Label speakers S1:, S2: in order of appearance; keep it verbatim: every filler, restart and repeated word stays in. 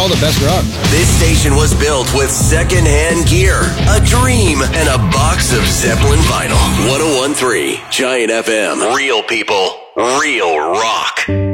S1: all the best drugs.
S2: This station was built with second-hand gear, a dream, and a box of Zeppelin vinyl. one oh one point three Giant F M. Real people, real rock.